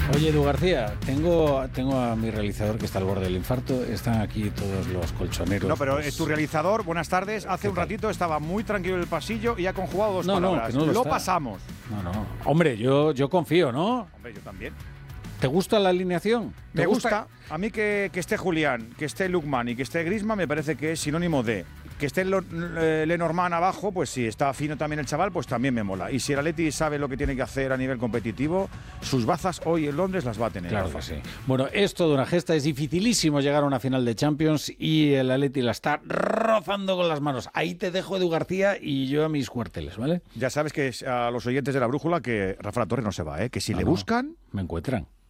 Oye, Edu García, tengo a mi realizador que está al borde del infarto. Están aquí todos los colchoneros. No, pero tu realizador, buenas tardes. Hace un ratito estaba muy tranquilo en el pasillo y ha conjugado dos palabras. No, lo pasamos. No. Hombre, yo confío, ¿no? Hombre, yo también. ¿Te gusta la alineación? Me gusta. A mí que esté Julián, que esté Lookman y que esté Griezmann me parece que es sinónimo de. Que esté Lenormand abajo, pues si está fino también el chaval, pues también me mola. Y si el Atleti sabe lo que tiene que hacer a nivel competitivo, sus bazas hoy en Londres las va a tener. Claro que sí. Bueno, es toda una gesta, es dificilísimo llegar a una final de Champions y el Atleti la está rozando con las manos. Ahí te dejo, Edu García, y yo a mis cuarteles, ¿vale? Ya sabes que a los oyentes de La Brújula que Rafa La Torre no se va, que si le buscan... Me encuentran.